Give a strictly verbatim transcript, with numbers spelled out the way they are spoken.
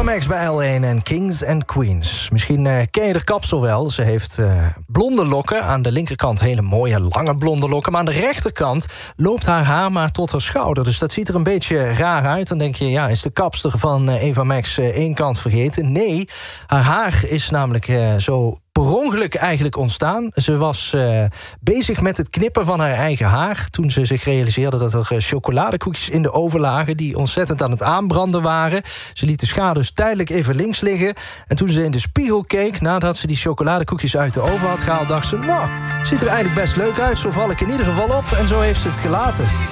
Max bij L één en Kings and Queens. Misschien uh, ken je de kapsel wel. Ze heeft uh, blonde lokken. Aan de linkerkant hele mooie lange blonde lokken. Maar aan de rechterkant loopt haar haar maar tot haar schouder. Dus dat ziet er een beetje raar uit. Dan denk je, ja, is de kapster van uh, Eva Max uh, één kant vergeten? Nee, haar haar is namelijk uh, zo per ongeluk eigenlijk ontstaan. Ze was uh, bezig met het knippen van haar eigen haar toen ze zich realiseerde dat er uh, chocoladekoekjes in de oven lagen die ontzettend aan het aanbranden waren. Ze liet de schaar dus tijdelijk even links liggen. En toen ze in de spiegel keek, nadat ze die chocoladekoekjes uit de oven had gehaald, dacht ze, nou, ziet er eigenlijk best leuk uit. Zo val ik in ieder geval op. En zo heeft ze het gelaten.